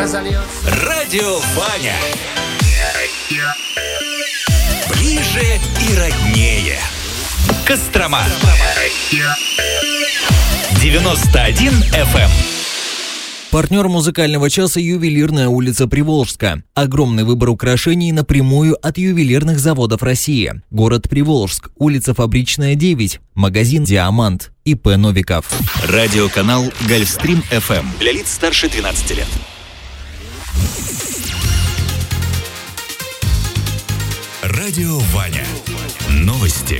Радио Ваня. Ближе и роднее. Кострома. 91 FM. Партнер музыкального часа «Ювелирная улица Приволжска». Огромный выбор украшений напрямую от ювелирных заводов России. Город Приволжск, улица Фабричная, 9. Магазин «Диамант». ИП Новиков. Радиоканал «Гольфстрим FM». Для лиц старше 12 лет. Радио Ваня. Новости.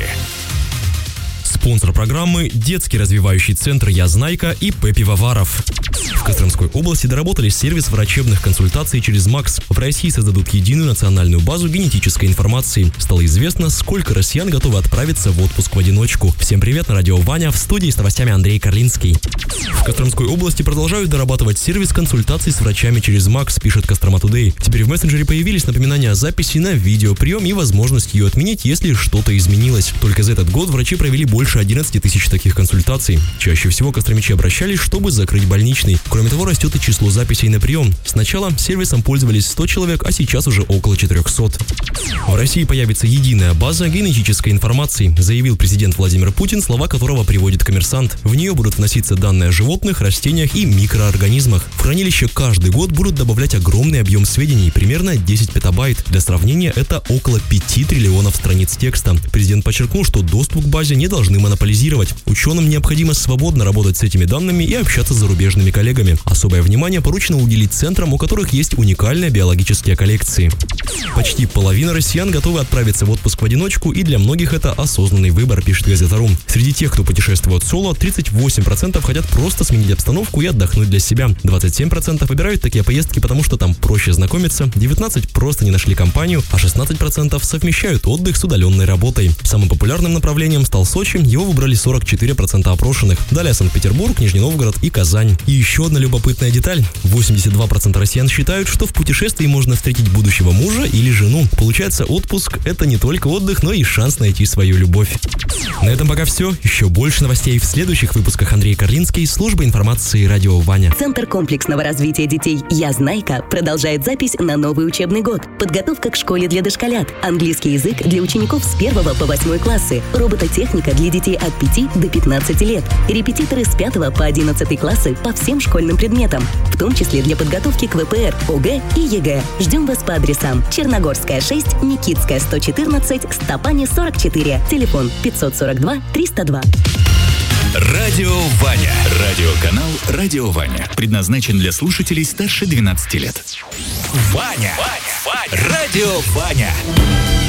Спонсор программы – детский развивающий центр «Язнайка» и ИП Пивоваров. В Костромской области доработали сервис врачебных консультаций через МАКС. В России создадут единую национальную базу генетической информации. Стало известно, сколько россиян готовы отправиться в отпуск в одиночку. Всем привет, на радио Ваня, в студии с новостями Андрей Карлинский. В Костромской области продолжают дорабатывать сервис консультаций с врачами через МАКС, пишет Кострома Тудей. Теперь в мессенджере появились напоминания о записи на видеоприем и возможность ее отменить, если что-то изменилось. Только за этот год врачи провели больше 11 тысяч таких консультаций. Чаще всего костромичи обращались, чтобы закрыть больничный. Кроме того, растет и число записей на прием. Сначала сервисом пользовались 100 человек, а сейчас уже около 400. В России появится единая база генетической информации, заявил президент Владимир Путин, слова которого приводит «Коммерсант». В нее будут вноситься данные о животных, растениях и микроорганизмах. В хранилище каждый год будут добавлять огромный объем сведений, примерно 10 петабайт. Для сравнения, это около 5 триллионов страниц текста. Президент подчеркнул, что доступ к базе не должны монополизировать. Ученым необходимо свободно работать с этими данными и общаться с зарубежными коллегами. Особое внимание поручено уделить центрам, у которых есть уникальные биологические коллекции. Почти половина россиян готовы отправиться в отпуск в одиночку, и для многих это осознанный выбор, пишет Газета.ру. Среди тех, кто путешествует соло, 38% хотят просто сменить обстановку и отдохнуть для себя. 27% выбирают такие поездки, потому что там проще знакомиться, 19% просто не нашли компанию, а 16% совмещают отдых с удаленной работой. Самым популярным направлением стал Сочи, его выбрали 44% опрошенных. Далее Санкт-Петербург, Нижний Новгород и Казань. И еще одна любопытная деталь. 82% россиян считают, что в путешествии можно встретить будущего мужа или жену. Получается, отпуск – это не только отдых, но и шанс найти свою любовь. На этом пока все. Еще больше новостей в следующих выпусках. Андрей Карлинский, служба информации «Радио Ваня». Центр комплексного развития детей «Язнайка» продолжает запись на новый учебный год. Подготовка к школе для дошколят, английский язык для учеников с 1 по 8 классы, робототехника для детей от 5 до 15 лет, репетиторы с 5 по 11 классы по всем школьным предметам, в том числе для подготовки к ВПР, ОГЭ и ЕГЭ. Ждем вас по адресам: Черногорская, 6, Никитская, 114, Стопани, 44, телефон 542 302. Радио Ваня. Радиоканал «Радио Ваня». Предназначен для слушателей старше 12 лет. Ваня. Радио Ваня.